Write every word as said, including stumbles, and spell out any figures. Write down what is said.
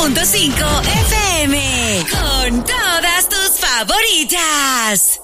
punto cinco F M. Con todas tus favoritas.